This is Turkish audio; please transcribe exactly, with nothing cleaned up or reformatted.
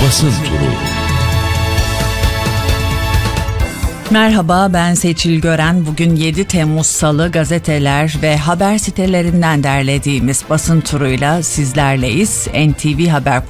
Basın Turu. Merhaba, ben Seçil Gören. Bugün yedi Temmuz Salı, gazeteler ve haber sitelerinden derlediğimiz basın turuyla sizlerleyiz. N T V Haber